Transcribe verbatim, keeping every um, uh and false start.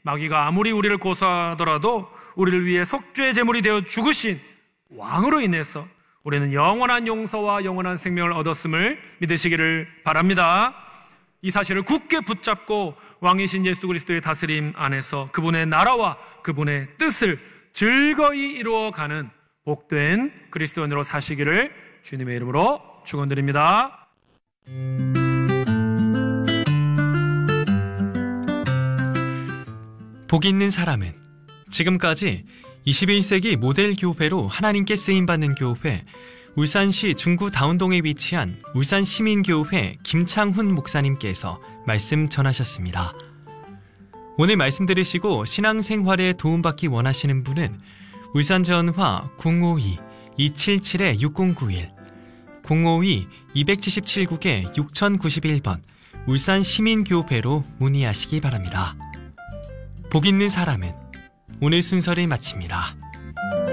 마귀가 아무리 우리를 고소하더라도 우리를 위해 속죄의 제물이 되어 죽으신 왕으로 인해서 우리는 영원한 용서와 영원한 생명을 얻었음을 믿으시기를 바랍니다. 이 사실을 굳게 붙잡고 왕이신 예수 그리스도의 다스림 안에서 그분의 나라와 그분의 뜻을 즐거이 이루어가는 복된 그리스도인으로 사시기를 주님의 이름으로 축원드립니다. 복 있는 사람은 지금까지 이십일 세기 모델 교회로 하나님께 쓰임받는 교회 울산시 중구 다운동에 위치한 울산시민교회 김창훈 목사님께서 말씀 전하셨습니다. 오늘 말씀 들으시고 신앙생활에 도움받기 원하시는 분은 울산전화 공오이 이칠칠 육공구일 공오이 이칠칠 국에 육공구일 번 울산시민교회로 문의하시기 바랍니다. 복 있는 사람은 오늘 순서를 마칩니다.